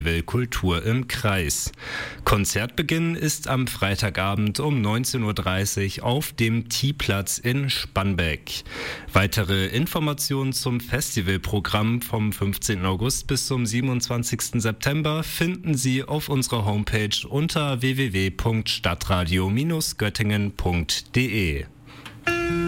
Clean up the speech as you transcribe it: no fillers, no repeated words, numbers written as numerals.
Kultur im Kreis. Konzertbeginn ist am Freitagabend um 19.30 Uhr auf dem T-Platz in Spanbeck. Weitere Informationen zum Festivalprogramm vom 15. August bis zum 27. September finden Sie auf unserer Homepage unter www.stadtradio-göttingen.de.